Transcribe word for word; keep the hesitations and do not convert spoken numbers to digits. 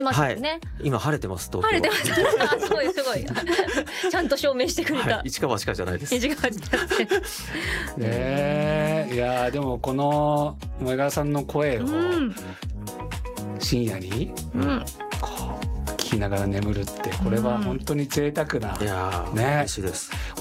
ますよね。 はい、今晴れてます東京。 晴れてます。すごいすごいちゃんと証明してくれた、 はい、市川しかじゃないです。 市川じゃなくてねえ、いやでもこの前川さんの声を深夜にこう聞きながら眠るって、これは本当に贅沢な、 いやー、 ね、 嬉しいです。